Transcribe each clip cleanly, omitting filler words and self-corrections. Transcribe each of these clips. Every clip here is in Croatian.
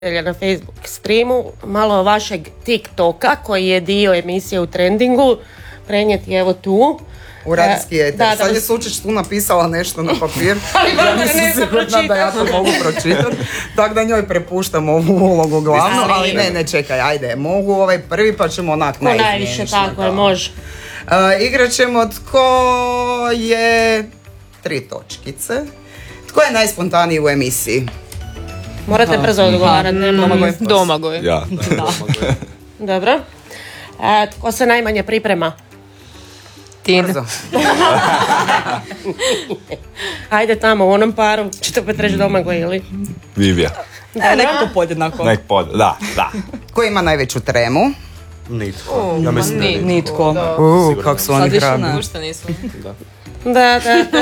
na Facebook streamu malo vašeg TikToka koji je dio emisije u trendingu prenijeti evo tu. U radijski eter. Sad je Sučić tu napisala nešto na papir. Ja nisam sigurna da ja to mogu pročitati. Tako da njoj prepuštam ovu ulogu glavnu, ali ne, čekaj, ajde. Mogu ovaj prvi pa ćemo onak najviše, tako je, može. Igrat ćemo tko je 3 točkice. Tko je najspontaniji u emisiji? Morate brzo odgovarati. Domagoj. Ja. Dobro. Tko se najmanje priprema? Tin. Ajde tamo u onom paru, ćete opet reći Domagoj ili? Vivija. Nekako podjednako. Da. Tko ima najveću tremu? Nitko. Ja mislim da nitko. Kako su oni hrabi. Ušte nisu. Da.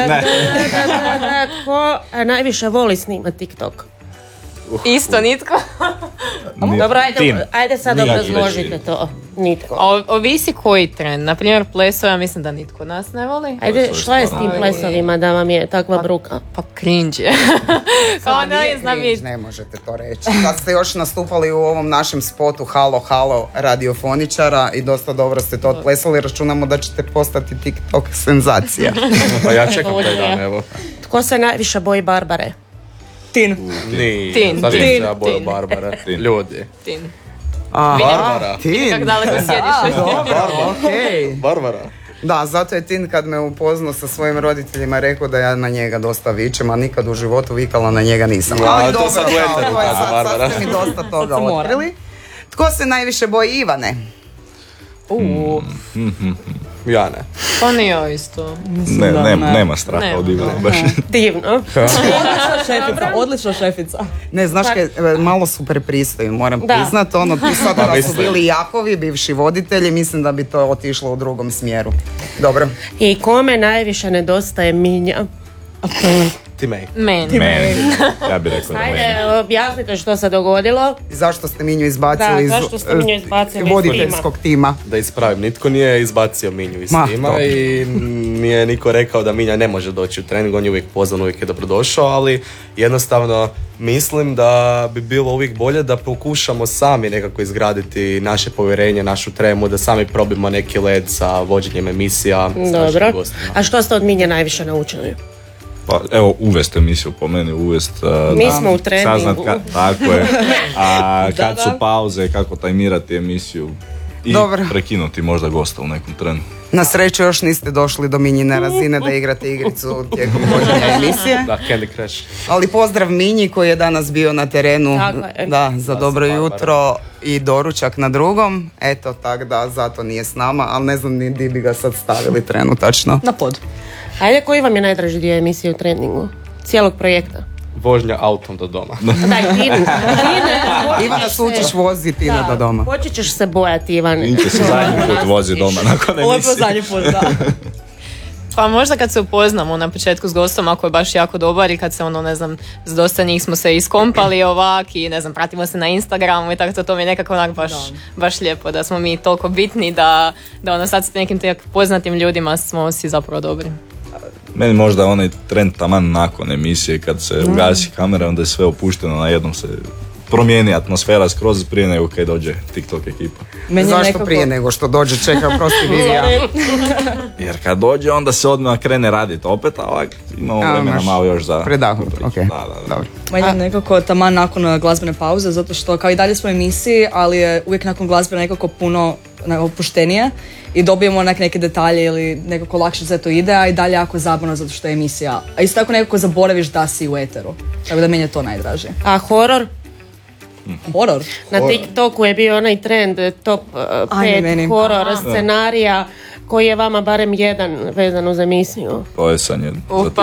Tko najviše voli snimati TikTok? Isto nitko. Dobro, ajde sad obrazložite to. Nitko. Ovisi koji trend. Naprimjer, plesova, mislim da nitko nas ne voli. Ajde, što je s tim plesovima da vam je takva bruka? Pa cringe je. Ne možete to reći. Kad ste još nastupali u ovom našem spotu Halo radiofoničara i dosta dobro ste to odplesali, računamo da ćete postati TikTok senzacija. Pa ja čekam taj dan, evo. Tko se najviše boji Barbare? Tin. Sad se ja boju Barbara. Ljudi. Tin. Barbara. Tin. Kako daleko sjediš. Okej. Barbara. Da, zato je Tin kad me upoznao sa svojim roditeljima rekao da ja na njega dosta vičem, a nikad u životu vikala na njega nisam. Ali to sad u eteru kaže Barbara. Sad ste mi dosta toga otkrili. Tko se najviše boji Ivane? Ja ne. Pa nije isto. Nema straha od Ivana. Divno. Odlična šefica. Ne, znaš kaj, malo su prepristojni, moram priznat. Ono, tu sad da su bili Jakovi, bivši voditelji, mislim da bi to otišlo u drugom smjeru. Dobro. I kome najviše nedostaje Minja? Ti meni. Meni. Ja bih rekao da meni. Ajde, objasnite što se dogodilo. Zašto ste Minju izbacili iz voditeljskog tima? Da ispravim, nitko nije izbacio Minju iz tima i nije niko rekao da Minja ne može doći u trening, on je uvijek pozvan, uvijek je dobrodošao, ali jednostavno mislim da bi bilo uvijek bolje da pokušamo sami nekako izgraditi naše povjerenje, našu tremu, da sami probimo neki led sa vođenjem emisija. Dobro. A što ste od Minje najviše naučili? Pa evo, uvest emisiju po meni, mi smo u treningu. Tako je. A kad su pauze, kako tajmirati emisiju i prekinuti možda gosta u nekom trenu. Na sreću još niste došli do Minjine razine da igrate igricu tijekom vođenja emisije. Da, Candy Crush. Ali pozdrav Minji koji je danas bio na terenu za dobro jutro i doručak na drugom. Eto, tak da, zato nije s nama, ali ne znam ni di bi ga sad stavili trenutačno. Na pod. Ajde, koji vam je najdraži dio emisije u treningu? Cijelog projekta? Vožnja autom do doma. Ivana Sučić vozi Tina do doma. Počet ćeš se bojati, Ivane. Inče se zadnji put vozi doma nakon emisije. Ovo je zadnji put, da. Pa možda kad se upoznamo na početku s gostom, ako je baš jako dobar i kad se ne znam, s dosta njih smo se iskompali ovak i ne znam, pratimo se na Instagramu i tako to mi je nekako onak baš lijepo da smo mi toliko bitni da sad s nekim poznatim ljudima smo si zapravo dobri. Meni možda onaj trend taman nakon emisije kad se ugasi kamera, onda je sve opušteno, na jednom se promijeni atmosfera skroz prije nego kad dođe TikTok ekipa. Zašto prije nego što dođe, čeka, prosti Vivija? Jer kad dođe onda se odmah krene raditi opet, a ovak imamo vremena malo još za predahnuti. Dobro. Meni je nekako taman nakon glazbene pauze, zato što kao i dalje smo u emisiji, ali je uvijek nakon glazbene nekako puno opuštenije i dobijemo neke detalje ili nekako lakše sve to ide, a i dalje jako zabavno zato što je emisija. A isto tako nekako zaboraviš da si u eteru. Tako da meni je to najdraže. A horor? Horor? Na TikToku je bio onaj trend top 5 horor scenarija. Koji je vama barem jedan vezan uz emisiju? To je san jedan.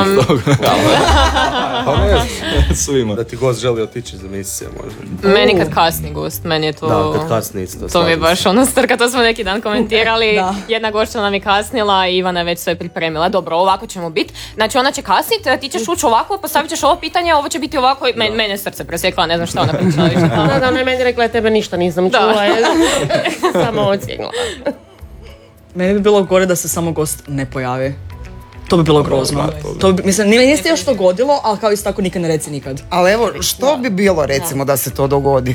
Svima. Da ti gost želi otići iz emisije možda. Meni kad kasni gost, meni je to... Da, kad kasni isto. To mi je baš strka, to smo neki dan komentirali. Jedna gošća nam je kasnila i Ivana je već sve pripremila. Dobro, ovako ćemo biti. Znači ona će kasniti, ti ćeš ući ovako, postavit ćeš ovo pitanje, ovo će biti ovako. Mene srce presjekla, ne znam šta ona pričala više. Da, ona je meni rekla, tebe ništa nisam čula. Samo odsjegla. Meni bi bilo gore da se samo gost ne pojavi. To bi bilo grozno. Mislim, nije se još dogodilo, ali kao isto tako nikad ne reci nikad. Ali evo, što bi bilo recimo da se to dogodi?